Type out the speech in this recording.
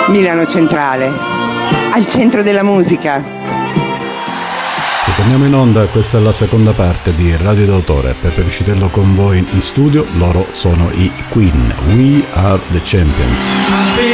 Milano Centrale, al centro della musica. Torniamo in onda, questa è la seconda parte di Radio d'autore. Peppe Piscitello con voi in studio, loro sono i Queen, We Are the Champions.